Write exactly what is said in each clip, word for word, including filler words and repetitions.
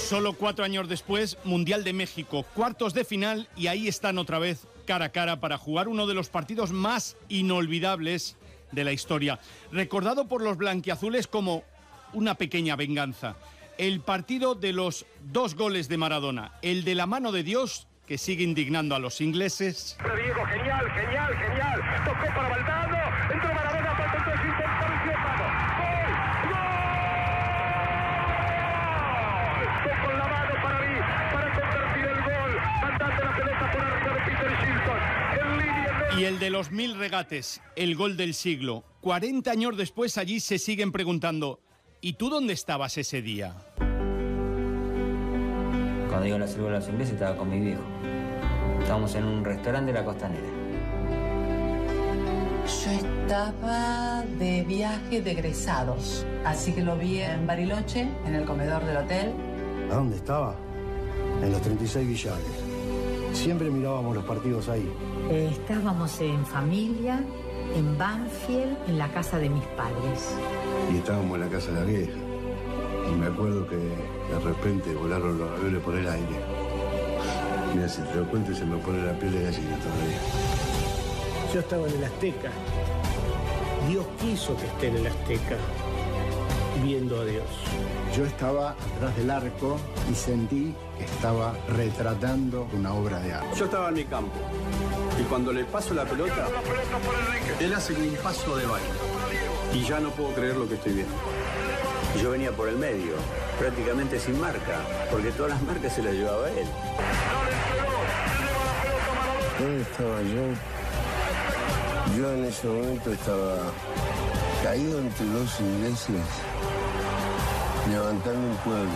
Solo cuatro años después, Mundial de México, cuartos de final, y ahí están otra vez cara a cara para jugar uno de los partidos más inolvidables de la historia, recordado por los blanquiazules como una pequeña venganza. El partido de los dos goles de Maradona, el de la mano de Dios, que sigue indignando a los ingleses. Diego, genial, genial, genial. Tocó para Valdano, entró Maradona, falta el tres, intentó y mano. ¡Gol! ¡Gol! Tocó con la mano para mí, para convertir el gol. Mandando la pelota por arriba de Peter Shilton. En línea de... Y el de los mil regates, el gol del siglo. cuarenta años después, allí se siguen preguntando: ¿y tú dónde estabas ese día? Cuando iba a la selva de los ingleses estaba con mi viejo. Estábamos en un restaurante de la Costanera. Yo estaba de viaje de egresados, así que lo vi en Bariloche, en el comedor del hotel. ¿A dónde estaba? En los treinta y seis Villares. Siempre mirábamos los partidos ahí. Eh, estábamos en familia, en Banfield, en la casa de mis padres. Y estábamos en la casa de la vieja. Y me acuerdo que de repente volaron los aviones por el aire. Mira, si te lo cuento se me pone la piel de gallina todavía. Yo estaba en el Azteca. Dios quiso que esté en el Azteca, viendo a Dios. Yo estaba atrás del arco y sentí que estaba retratando una obra de arte. Yo estaba en mi campo. Y cuando le paso la pelota, él hace un paso de baile. Y ya no puedo creer lo que estoy viendo. Yo venía por el medio, prácticamente sin marca, porque todas las marcas se las llevaba él. ¿Dónde estaba yo? Yo en ese momento estaba caído entre dos ingleses, levantando un pueblo.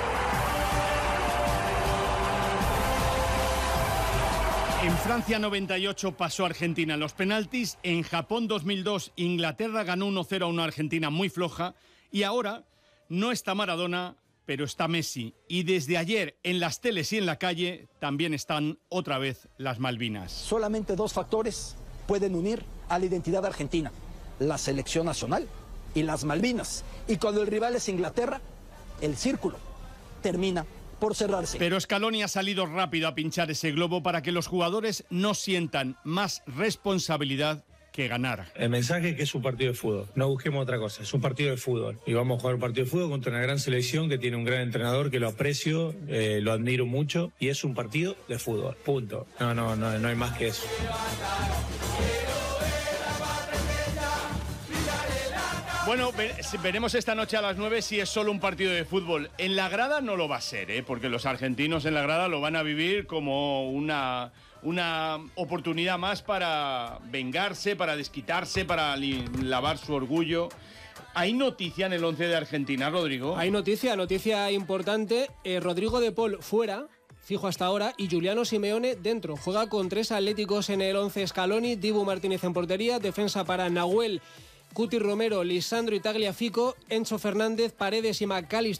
En Francia noventa y ocho pasó Argentina en los penaltis. En Japón dos mil dos Inglaterra ganó uno cero a una Argentina muy floja. Y ahora no está Maradona, pero está Messi. Y desde ayer en las teles y en la calle también están otra vez las Malvinas. Solamente dos factores pueden unir a la identidad argentina: la selección nacional y las Malvinas. Y cuando el rival es Inglaterra, el círculo termina por cerrarse. Pero Scaloni ha salido rápido a pinchar ese globo para que los jugadores no sientan más responsabilidad que ganar. El mensaje es que es un partido de fútbol, no busquemos otra cosa, es un partido de fútbol y vamos a jugar un partido de fútbol contra una gran selección que tiene un gran entrenador que lo aprecio, eh, lo admiro mucho y es un partido de fútbol, punto. No, no, no, no hay más que eso. Bueno, veremos esta noche a las nueve si es solo un partido de fútbol. En la grada no lo va a ser, ¿eh? Porque los argentinos en la grada lo van a vivir como una, una oportunidad más para vengarse, para desquitarse, para lavar su orgullo. ¿Hay noticia en el once de Argentina, Rodrigo? Hay noticia, noticia importante. Eh, Rodrigo de Paul fuera, fijo hasta ahora, y Giuliano Simeone dentro. Juega con tres atléticos en el once: Scaloni, Dibu Martínez en portería, defensa para Nahuel, Cuti Romero, Lisandro y Tagliafico, Enzo Fernández, Paredes y McAllister